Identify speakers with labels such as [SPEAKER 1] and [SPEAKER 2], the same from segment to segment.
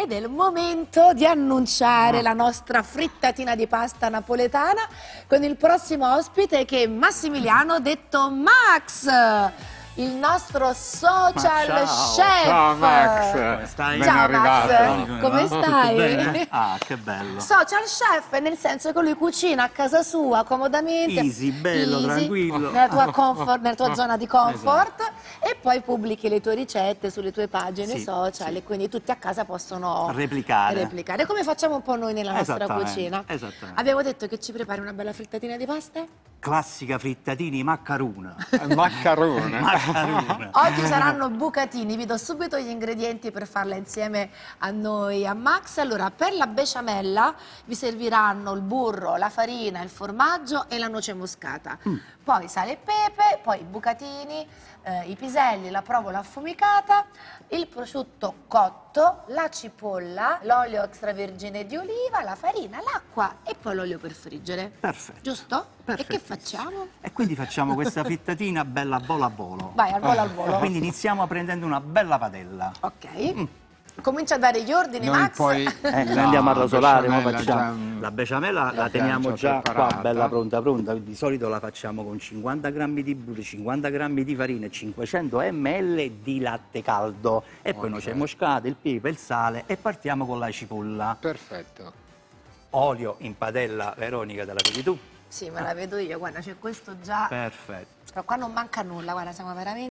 [SPEAKER 1] ed è il momento di annunciare la nostra frittatina di pasta napoletana con il prossimo ospite che è Massimiliano detto Max, il nostro social chef.
[SPEAKER 2] Ciao Max, come stai? Ben
[SPEAKER 1] Ciao
[SPEAKER 2] arrivato.
[SPEAKER 1] Max, come stai?
[SPEAKER 2] Bene? Ah, che bello.
[SPEAKER 1] Social chef nel senso che lui cucina a casa sua comodamente.
[SPEAKER 2] Easy, bello, tranquillo.
[SPEAKER 1] Nella tua comfort, nella tua zona di comfort, e poi pubblichi le tue ricette sulle tue pagine social e quindi tutti a casa possono
[SPEAKER 2] replicare.
[SPEAKER 1] Come facciamo un po' noi nella nostra cucina.
[SPEAKER 2] Esattamente.
[SPEAKER 1] Abbiamo detto che ci prepari una bella frittatina di pasta?
[SPEAKER 2] Classica frittatini maccaruna.
[SPEAKER 3] Maccarone.
[SPEAKER 1] Oggi saranno bucatini, vi do subito gli ingredienti per farla insieme a noi, a Max. Allora, per la besciamella vi serviranno il burro, la farina, il formaggio e la noce moscata. Poi sale e pepe, poi i bucatini, i piselli, la provola affumicata, il prosciutto cotto, la cipolla, l'olio extravergine di oliva, la farina, l'acqua e poi l'olio per friggere.
[SPEAKER 2] Perfetto.
[SPEAKER 1] Giusto?
[SPEAKER 2] Perfetto.
[SPEAKER 1] E che facciamo?
[SPEAKER 2] E quindi facciamo questa frittatina bella a volo a volo.
[SPEAKER 1] Vai, al volo al volo.
[SPEAKER 2] Quindi iniziamo prendendo una bella padella.
[SPEAKER 1] Ok. Comincia a dare gli ordini,
[SPEAKER 3] Noi
[SPEAKER 1] Max.
[SPEAKER 3] poi
[SPEAKER 2] Andiamo a rosolare, ma
[SPEAKER 3] besciamella
[SPEAKER 2] facciamo. La besciamella la teniamo già qua,
[SPEAKER 3] preparata.
[SPEAKER 2] bella pronta. Di solito la facciamo con 50 grammi di burro, 50 grammi di farina e 500 ml di latte caldo. E poi noce moscata, il pepe, il sale e partiamo con la cipolla.
[SPEAKER 3] Perfetto.
[SPEAKER 2] Olio in padella, Veronica, te la vedi tu?
[SPEAKER 1] Sì, me la vedo io, guarda, c'è questo già.
[SPEAKER 2] Perfetto.
[SPEAKER 1] Però qua non manca nulla, guarda, siamo veramente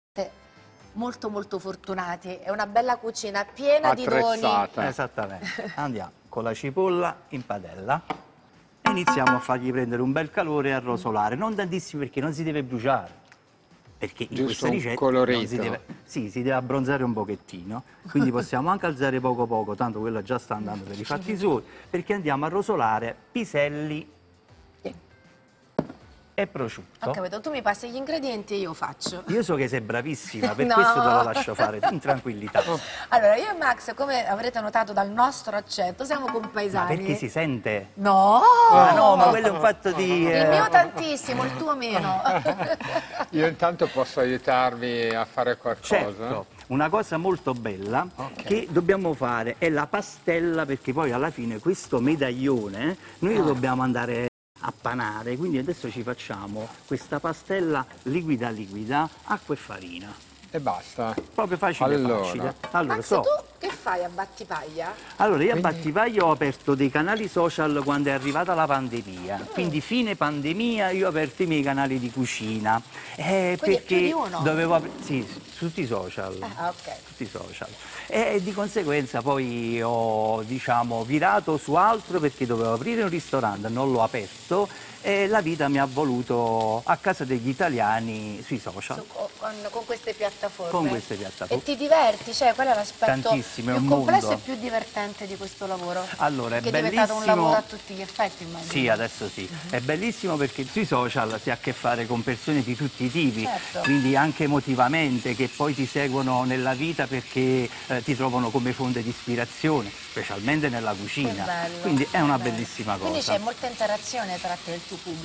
[SPEAKER 1] molto molto fortunati. È una bella cucina piena di doni.
[SPEAKER 3] Attrezzata.
[SPEAKER 2] Esattamente. Andiamo con la cipolla in padella e iniziamo a fargli prendere un bel calore e a rosolare. Non tantissimo perché non si deve bruciare. Perché in
[SPEAKER 3] Giusto
[SPEAKER 2] questa
[SPEAKER 3] un
[SPEAKER 2] ricetta
[SPEAKER 3] colorito.
[SPEAKER 2] non si deve, sì, si deve abbronzare un pochettino. Quindi possiamo anche alzare poco poco, tanto quella già sta andando per i fatti suoi, perché andiamo a rosolare piselli e prosciutto.
[SPEAKER 1] Ho capito, tu mi passi gli ingredienti e io faccio.
[SPEAKER 2] Io so che sei bravissima, per
[SPEAKER 1] No.
[SPEAKER 2] questo te lo lascio fare in tranquillità.
[SPEAKER 1] Allora, io e Max, come avrete notato dal nostro accento, siamo
[SPEAKER 2] Ma
[SPEAKER 1] compaesani.
[SPEAKER 2] perché si sente?
[SPEAKER 1] No!
[SPEAKER 2] Ah no, ma quello è un fatto di...
[SPEAKER 1] Il mio tantissimo, il tuo meno.
[SPEAKER 3] Io intanto posso aiutarvi a fare qualcosa?
[SPEAKER 2] Certo, una cosa molto bella che dobbiamo fare è la pastella, perché poi alla fine questo medaglione noi lo dobbiamo andare a panare, quindi adesso ci facciamo questa pastella liquida, acqua e farina.
[SPEAKER 3] E basta.
[SPEAKER 2] Proprio facile,
[SPEAKER 3] Allora.
[SPEAKER 2] facile. Allora,
[SPEAKER 1] Max, tu che fai a Battipaglia?
[SPEAKER 2] Allora, io a Battipaglia ho aperto dei canali social quando è arrivata la pandemia, quindi fine pandemia io ho aperto i miei canali di cucina. Perché
[SPEAKER 1] più di uno?
[SPEAKER 2] dovevo sì, su tutti i social.
[SPEAKER 1] Ok.
[SPEAKER 2] Tutti i social. E di conseguenza poi ho, diciamo, virato su altro perché dovevo aprire un ristorante, non l'ho aperto e la vita mi ha voluto a casa degli italiani sui social.
[SPEAKER 1] Con queste piattaforme.
[SPEAKER 2] Con queste piattaforme.
[SPEAKER 1] E ti diverti? Cioè, qual è l'aspetto
[SPEAKER 2] Tantissimo, è
[SPEAKER 1] più
[SPEAKER 2] un
[SPEAKER 1] complesso
[SPEAKER 2] mondo.
[SPEAKER 1] e più divertente di questo lavoro?
[SPEAKER 2] Allora, è
[SPEAKER 1] che è diventato un
[SPEAKER 2] bellissimo.
[SPEAKER 1] lavoro a tutti gli effetti, immagino.
[SPEAKER 2] Sì, adesso sì. È bellissimo perché sui social si ha a che fare con persone di tutti i tipi,
[SPEAKER 1] Certo.
[SPEAKER 2] quindi anche emotivamente, che poi ti seguono nella vita perché ti trovano come fonte di ispirazione, specialmente nella cucina.
[SPEAKER 1] Che bello,
[SPEAKER 2] Quindi è una
[SPEAKER 1] bello.
[SPEAKER 2] bellissima cosa.
[SPEAKER 1] Quindi c'è molta interazione tra te e il tuo pubblico.